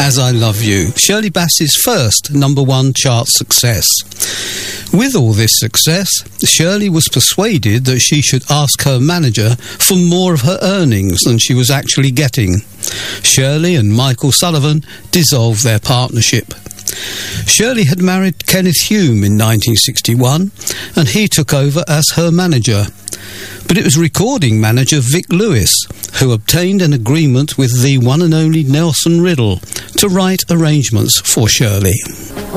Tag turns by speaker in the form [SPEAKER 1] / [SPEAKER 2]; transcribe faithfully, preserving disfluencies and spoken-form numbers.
[SPEAKER 1] As I Love You, Shirley Bassey's first number one chart success. With all this success, Shirley was persuaded that she should ask her manager for more of her earnings than she was actually getting. Shirley and Michael Sullivan dissolved their partnership. Shirley had married Kenneth Hume in nineteen sixty-one, and he took over as her manager. But it was recording manager Vic Lewis who obtained an agreement with the one and only Nelson Riddle to write arrangements for Shirley.